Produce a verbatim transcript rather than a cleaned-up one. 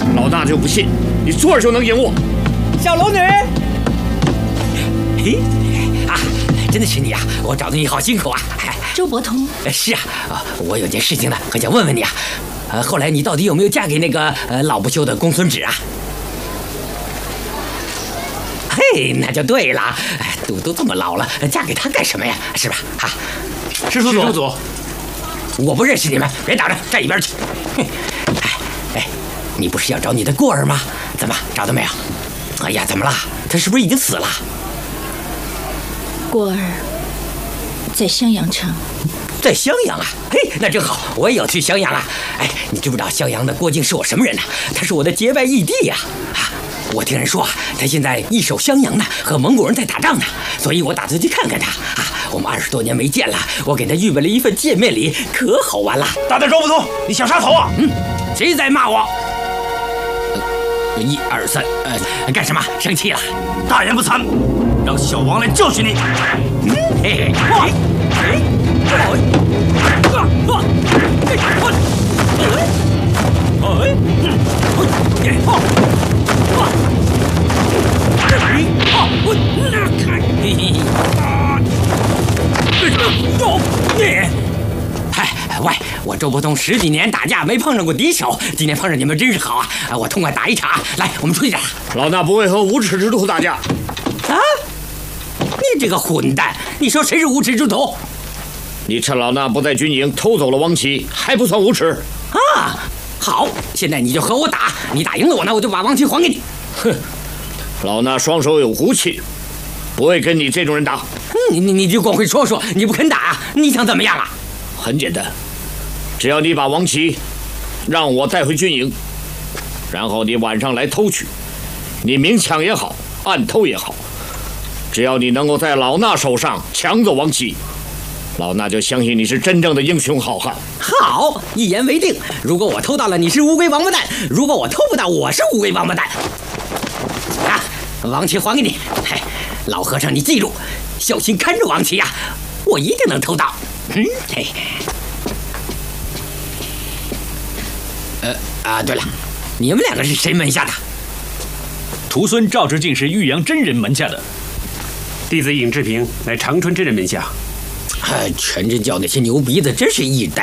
老大就不信你坐着就能赢我。 小龙女， 嘿，啊，真的是你啊！我找的你好辛苦啊！ 周伯通， 是啊，我有件事情呢，很想问问你啊。呃，后来你到底有没有嫁给那个呃老不休的公孙止啊？嘿，那就对了，都都这么老了，嫁给他干什么呀？是吧？啊， 师叔祖，祖， 我不认识你们，别打着，站一边去。哎哎，你不是要找你的过儿吗？怎么找到没有？哎呀，怎么了？他是不是已经死了？ 过儿在襄阳城。 在襄阳啊？嘿，那正好，我也要去襄阳啊！哎，你知不知道襄阳的郭靖是我什么人呢？他是我的结拜义弟呀！啊，我听人说啊，他现在易守襄阳呢，和蒙古人在打仗呢，所以我打算去看看他啊。我们二十多年没见了，我给他预备了一份见面礼，可好玩了。 大胆周不通，你想杀头啊？ 嗯，谁在骂我？呃，一二三，呃，干什么？生气了？ 大言不惭，让小王来教训你。 嗯，嘿嘿，哇，哎。哎，啊啊！哎，我，哎，哎，哎，啊，啊，哎，啊，我，嘿嘿，啊，走，你，嗨，喂，我周伯通十几年打架没碰上过敌手，今天碰上你们真是好啊！我痛快打一场，来，我们出去打。 老衲不会和无耻之徒打架。 啊！你这个混蛋，你说谁是无耻之徒？ 你趁老衲不在军营偷走了王旗，还不算无耻啊！好，现在你就和我打，你打赢了我呢，我就把王旗还给你。 哼，老衲双手有骨气，不会跟你这种人打。 你你你就光会说说，你不肯打，你想怎么样啊？ 很简单，只要你把王旗让我带回军营，然后你晚上来偷取，你明抢也好，暗偷也好，只要你能够在老衲手上抢走王旗，老衲就相信你是真正的英雄好汉。 好，一言为定。如果我偷到了，你是乌龟王八蛋；如果我偷不到，我是乌龟王八蛋。啊，王旗还给你。嘿，老和尚，你记住，小心看着王旗呀、啊，我一定能偷到。嗯，嘿。呃啊，对了，你们两个是谁门下的？ 徒孙赵志敬是玉阳真人门下的， 弟子尹志平乃长春真人门下。 哎，全真教那些牛鼻子真是一代